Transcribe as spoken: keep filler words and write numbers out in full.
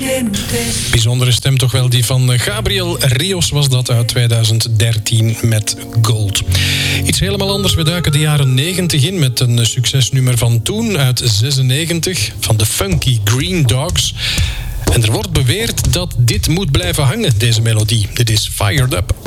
Bijzondere stem toch wel, die van Gabriel Rios was dat uit tweeduizend dertien met Gold. Iets helemaal anders, we duiken de jaren negentig in met een succesnummer van toen uit zesennegentig van de Funky Green Dogs. En er wordt beweerd dat dit moet blijven hangen, deze melodie. Dit is Fired Up.